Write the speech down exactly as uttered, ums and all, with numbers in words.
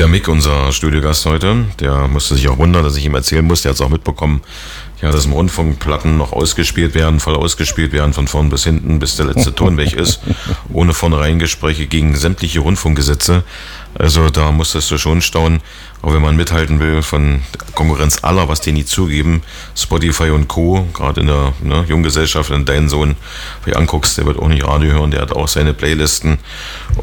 Der Mick, unser Studiogast heute, der musste sich auch wundern, dass ich ihm erzählen muss, der hat es auch mitbekommen, ja, dass im Rundfunkplatten noch ausgespielt werden, voll ausgespielt werden, von vorn bis hinten, bis der letzte Ton weg ist, ohne vornherein Gespräche gegen sämtliche Rundfunkgesetze. Also da musstest du schon staunen, auch wenn man mithalten will von Konkurrenz aller, was die nie zugeben, Spotify und Co., gerade in der ne, Junggesellschaft, wenn deinen Sohn wie anguckst, der wird auch nicht Radio hören, der hat auch seine Playlisten.